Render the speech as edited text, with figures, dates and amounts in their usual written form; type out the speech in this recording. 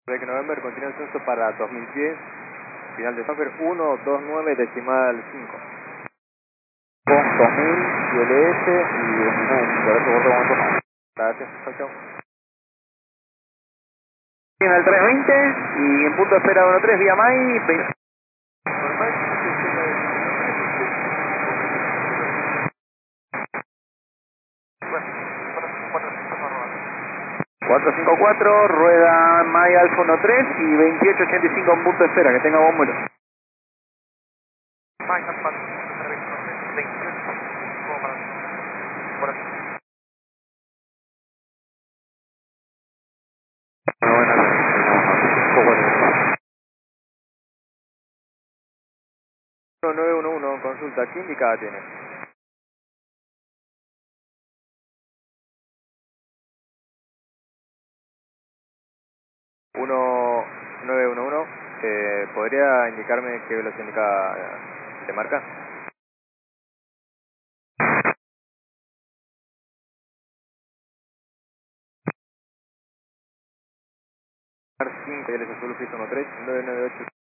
Break November, continúa el censo para 2010, final de software 129 decimal 5. Con 2000, ILS y 2009, por eso otro momento más. Gracias, chao, chao. En el 320 y en punto de espera 13 vía MAI, 20. ...454, rueda MAI Alfa 13 y 2885 en punto de espera, que tenga buen vuelo. MAI Alfa 2885 para... Por aquí. Bueno, 911, consulta, ¿qué indicada tiene? Uno 911, ¿podría indicarme qué velocidad indica de marca? 5, LS Azul, 13, 998.